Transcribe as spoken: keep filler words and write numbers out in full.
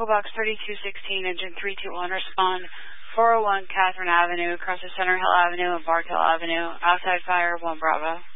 Echo Box thirty-two sixteen, engine three two one, respond four oh one Catherine Avenue, across the Center Hill Avenue and Bark Hill Avenue, outside fire, one Bravo.